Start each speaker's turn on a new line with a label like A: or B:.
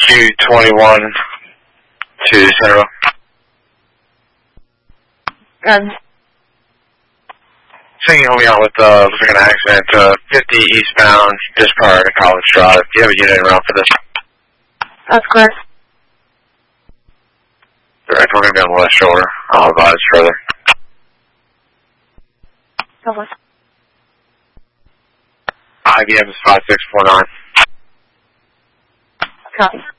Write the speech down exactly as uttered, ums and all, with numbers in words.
A: two twenty-one to Centerville.
B: Um,
A: So you can help me out with uh, looks like an accident, uh, fifty eastbound, just prior to College Drive. Do you have a unit around for this?
B: that's correct.
A: Alright, we're going to be on the left shoulder. I'll advise further.
B: Over.
A: I B M is five six four nine.
B: Copy.